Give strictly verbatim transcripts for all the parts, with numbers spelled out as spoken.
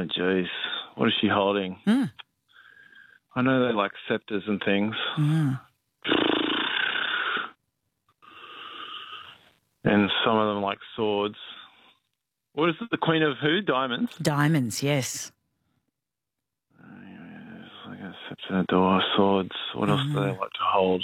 Oh, jeez. What is she holding? Mm. I know they're like scepters and things. Mm. And some of them like swords. What is it? The Queen of who? Diamonds? Diamonds, yes. Like a scepter, a door, swords. What else do they like to hold?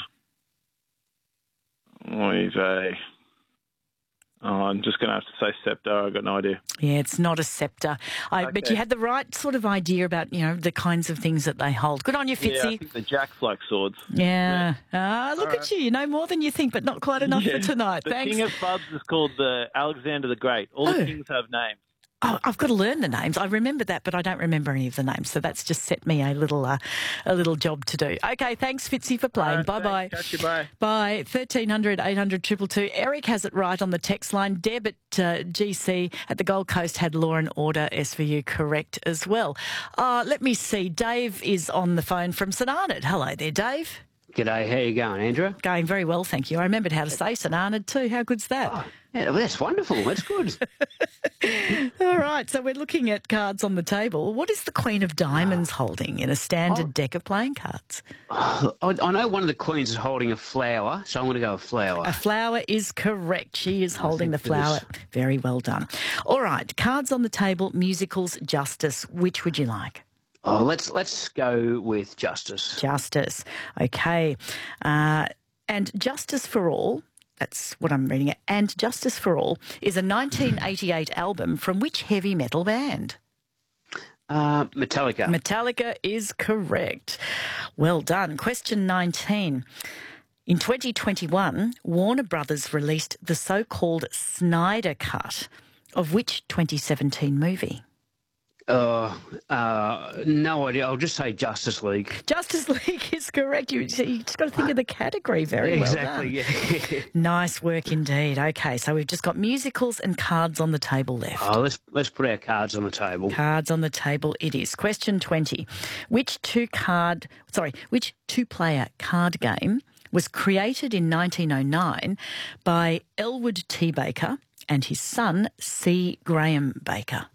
Oy vey. Oh, I'm just going to have to say scepter. I've got no idea. Yeah, it's not a scepter. I, Okay. But you had the right sort of idea about, you know, the kinds of things that they hold. Good on you, Fitzy. Yeah, I think the jacks like swords. Yeah. Ah, look All at right. you. You know more than you think, but not quite enough Yeah. for tonight. The Thanks. King of Pubs is called the Alexander the Great. All Oh. the kings have names. Oh, I've got to learn the names. I remember that, but I don't remember any of the names. So that's just set me a little uh, a little job to do. Okay, thanks, Fitzy, for playing. All right, Bye-bye. thanks. Catch you, bye. Bye. thirteen hundred, eight hundred, two two two. Eric has it right on the text line. Deb at uh, G C at the Gold Coast had Law and Order S V U correct as well. Uh, let me see. Dave is on the phone from St Arnaud. Hello there, Dave. G'day, how you going, Andrew? Going very well, thank you. I remembered how to say St Arnaud too. How good's that? Oh, yeah, well, that's wonderful. That's good. All right, so we're looking at cards on the table. What is the Queen of Diamonds holding in a standard Oh. deck of playing cards? I, I know one of the queens is holding a flower, so I'm going to go with flower. A flower is correct. She is holding the think it flower. is. Very well done. All right, cards on the table, musicals, justice. Which would you like? Oh, let's let's go with justice. Justice. Okay. Uh, and Justice for All, that's what I'm reading it, and Justice for All is a nineteen eighty-eight album from which heavy metal band? Uh, Metallica. Metallica is correct. Well done. Question nineteen. In twenty twenty-one, Warner Brothers released the so-called Snyder Cut of which twenty seventeen movie? uh, uh, no idea. I'll just say Justice League. Justice League is correct. You, you just got to think of the category. Very exactly. well done. Yeah. Nice work indeed. Okay, so we've just got musicals and cards on the table left. Oh, let's let's put our cards on the table. Cards on the table it is. Question twenty. Which two card, sorry, which two-player card game was created in nineteen oh nine by Elwood T. Baker and his son C. Graham Baker?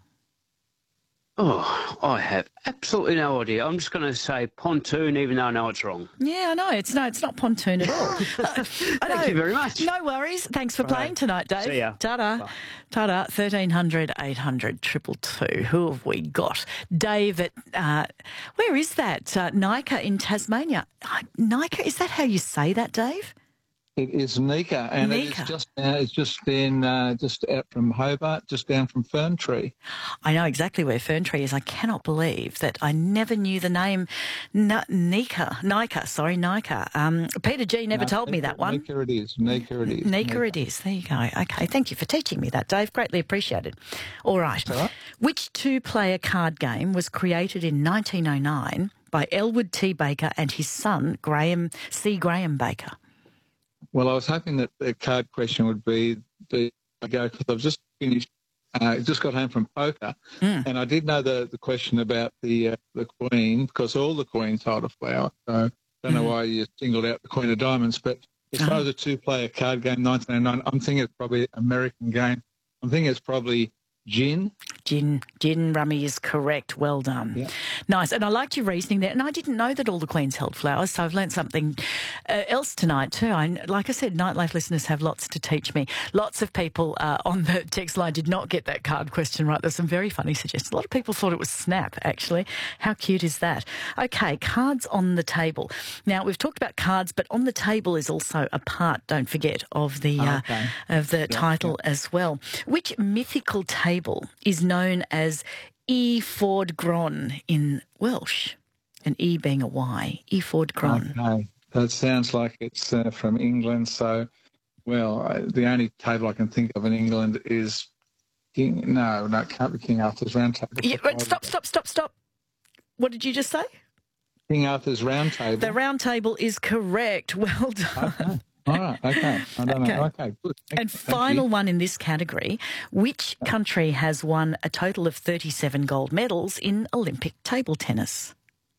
Oh, I have absolutely no idea. I'm just going to say Pontoon, even though I know it's wrong. Yeah, I know. It's no, it's not Pontoon at all. Uh, I know. Thank you very much. No worries. Thanks for playing tonight, Dave. See ya. Ta-da. Bye. Ta-da. thirteen hundred, eight hundred, two two two. Who have we got? Dave at, uh, where is that? Uh, Nika in Tasmania. Uh, Nika, is that how you say that, Dave? It is Nika, and Nika. it's just uh, it's just been uh, just out from Hobart, just down from Fern Tree. I know exactly where Fern Tree is. I cannot believe that I never knew the name N- Nika. Nika, sorry, Nika. Um, Peter G never No, told me Nika- that one. Nika it is. Nika it is. Nika it is. There you go. Okay, thank you for teaching me that, Dave. Greatly appreciated. All right. all right. Which two-player card game was created in nineteen oh nine by Elwood T. Baker and his son, Graham C. Graham Baker? Well, I was hoping that the card question would be the go because I've just finished, uh, just got home from poker, Mm. and I did know the the question about the uh, the Queen because all the Queens hold a flower. So I don't know Mm. why you singled out the Queen of Diamonds, but as Uh-huh. far as a two-player card game, nineteen oh nine, I'm thinking it's probably an American game. I'm thinking it's probably gin. Gin, gin rummy is correct. Well done. Yeah. Nice. And I liked your reasoning there. And I didn't know that all the Queens held flowers, so I've learnt something uh, else tonight too. I, like I said, Nightlife listeners have lots to teach me. Lots of people uh, on the text line did not get that card question right. There's some very funny suggestions. A lot of people thought it was Snap, actually. How cute is that? Okay, cards on the table. Now, we've talked about cards, but on the table is also a part, don't forget, of the, uh, Okay. of the title as well. Which mythical table is known as E Ford Gron in Welsh? An E being a Y. E Ford Gron. Okay. That sounds like it's uh, from England. So, well, I, the only table I can think of in England is King. No, no, it can't be King Arthur's Round Table. Yeah, wait, stop, stop, stop, stop. What did you just say? King Arthur's Round Table. The round table is correct. Well done. Okay. All right. Okay. I don't Okay. know. Okay. Good. Thank And you. Thank final you. one in this category. Which country has won a total of thirty-seven gold medals in Olympic table tennis?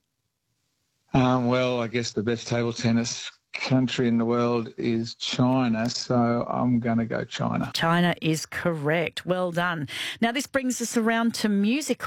Um, well, I guess the best table tennis country in the world is China, so I'm going to go China. China is correct. Well done. Now, this brings us around to music.